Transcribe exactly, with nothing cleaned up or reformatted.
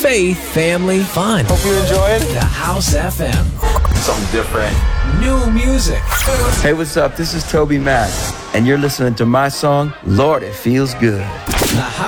faith, family, fun. Hope you enjoyed The House F M. something different. New music. Hey, what's up? This is Toby Mac, and you're listening to my song, Lord, It Feels Good. The House